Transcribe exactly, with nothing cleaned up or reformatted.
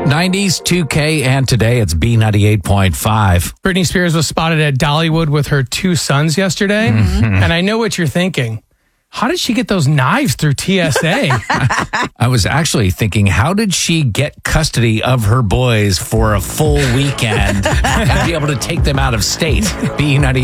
nineties, two K, and today it's B ninety-eight point five. Britney Spears was spotted at Dollywood with her two sons yesterday. Mm-hmm. And I know what you're thinking. How did she get those knives through T S A? I was actually thinking, how did she get custody of her boys for a full weekend and be able to take them out of state? B ninety-eight.